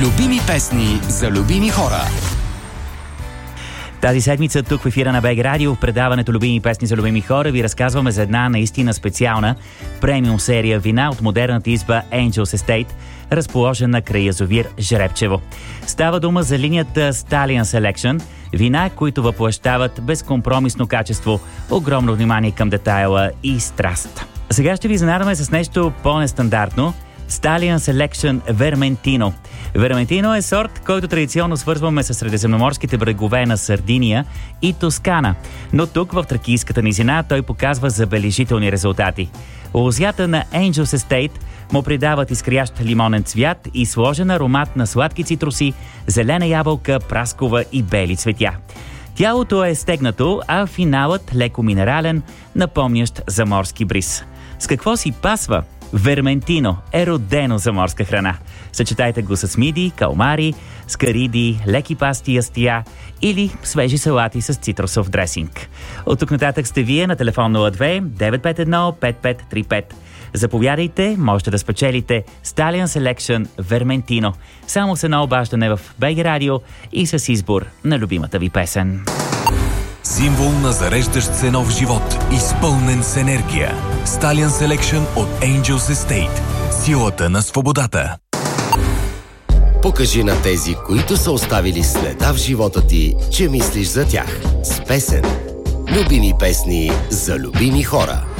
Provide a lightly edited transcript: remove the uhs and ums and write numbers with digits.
Любими песни за любими хора. Тази седмица тук в ефира на БГ Радио в предаването Любими песни за любими хора ви разказваме за една наистина специална премиум серия вина от модерната изба Angels Estate, разположена край язовир Жребчево. Става дума за линията Stallion Selection, вина, които въплъщават безкомпромисно качество, огромно внимание към детайла и страст. Сега ще ви изненадаме с нещо по-нестандартно. Stallion Selection Vermentino. Vermentino е сорт, който традиционно свързваме с средиземноморските брегове на Сардиния и Тоскана. Но тук, в тракийската низина, той показва забележителни резултати. Лозята на Angels Estate му придават изкрящ лимонен цвят и сложен аромат на сладки цитруси, зелена ябълка, праскова и бели цветя. Тялото е стегнато, а финалът леко минерален, напомнящ за морски бриз. С какво си пасва? Верментино е родено за морска храна. Съчетайте го с миди, калмари, скариди, леки пасти, ястия или свежи салати с цитрусов дресинг. От тук нататък сте вие на телефон 02-951-5535. Заповядайте, можете да спечелите Stallion Selection Vermentino. Само с едно обаждане в БГ Радио и с избор на любимата ви песен. Символ на зареждащ се нов живот, изпълнен с енергия. Stallion Selection от Angels Estate. Силата на свободата. Покажи на тези, които са оставили следа в живота ти, че мислиш за тях. С песен. Любими песни за любими хора.